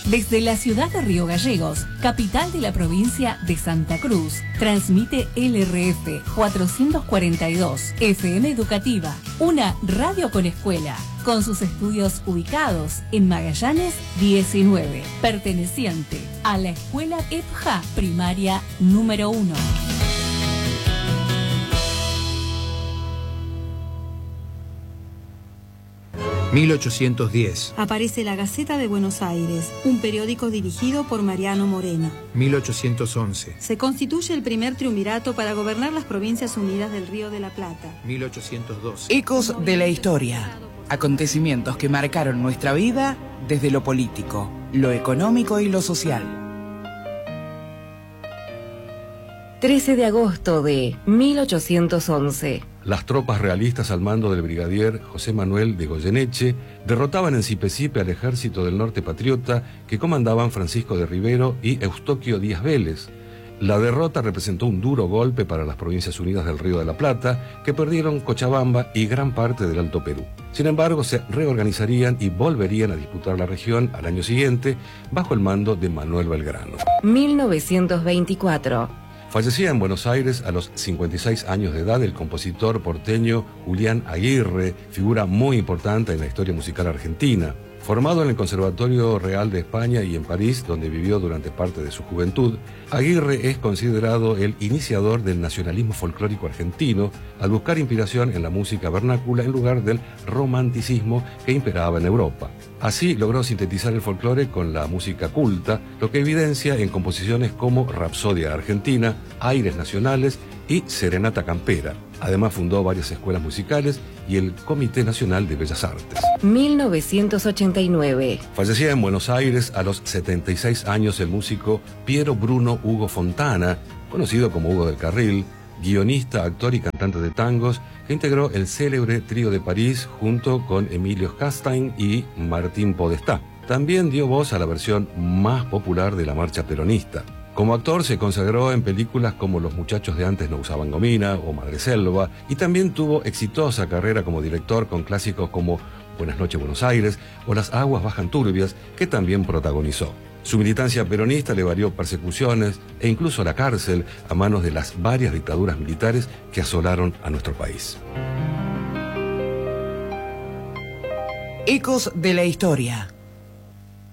Desde la ciudad de Río Gallegos, capital de la provincia de Santa Cruz, transmite LRF 442, FM Educativa, una radio con escuela, con sus estudios ubicados en Magallanes 19, perteneciente a la escuela EPJA primaria número 1. ...1810... Aparece la Gaceta de Buenos Aires, un periódico dirigido por Mariano Moreno. 1811... Se constituye el primer triunvirato para gobernar las Provincias Unidas del Río de la Plata. 1812... Ecos de la historia. Acontecimientos que marcaron nuestra vida desde lo político, lo económico y lo social. 13 de agosto de 1811. Las tropas realistas al mando del brigadier José Manuel de Goyeneche derrotaban en Sipe al ejército del norte patriota que comandaban Francisco de Rivero y Eustoquio Díaz Vélez. La derrota representó un duro golpe para las Provincias Unidas del Río de la Plata, que perdieron Cochabamba y gran parte del Alto Perú. Sin embargo, se reorganizarían y volverían a disputar la región al año siguiente bajo el mando de Manuel Belgrano. 1924. Fallecía en Buenos Aires a los 56 años de edad el compositor porteño Julián Aguirre, figura muy importante en la historia musical argentina. Formado en el Conservatorio Real de España y en París, donde vivió durante parte de su juventud, Aguirre es considerado el iniciador del nacionalismo folclórico argentino al buscar inspiración en la música vernácula en lugar del romanticismo que imperaba en Europa. Así logró sintetizar el folclore con la música culta, lo que evidencia en composiciones como Rapsodia Argentina, Aires Nacionales y Serenata Campera. Además fundó varias escuelas musicales y el Comité Nacional de Bellas Artes. 1989. Fallecía en Buenos Aires a los 76 años el músico Piero Bruno Hugo Fontana, conocido como Hugo del Carril, guionista, actor y cantante de tangos, que integró el célebre Trío de París junto con Emilio Castaing y Martín Podestá. También dio voz a la versión más popular de la marcha peronista. Como actor se consagró en películas como Los muchachos de antes no usaban gomina o Madreselva, y también tuvo exitosa carrera como director con clásicos como Buenas noches Buenos Aires o Las aguas bajan turbias, que también protagonizó. Su militancia peronista le valió persecuciones e incluso la cárcel a manos de las varias dictaduras militares que asolaron a nuestro país. Ecos de la historia.